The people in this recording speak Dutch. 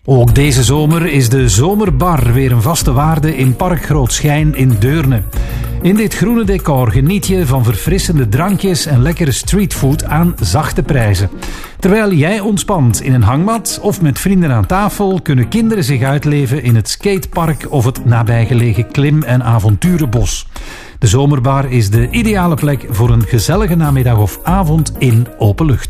Ook deze zomer is de Zomerbar weer een vaste waarde in Park Grootschijn in Deurne. In dit groene decor geniet je van verfrissende drankjes en lekkere streetfood aan zachte prijzen. Terwijl jij ontspant in een hangmat of met vrienden aan tafel, kunnen kinderen zich uitleven in het skatepark of het nabijgelegen klim- en avonturenbos. De Zomerbar is de ideale plek voor een gezellige namiddag of avond in open lucht.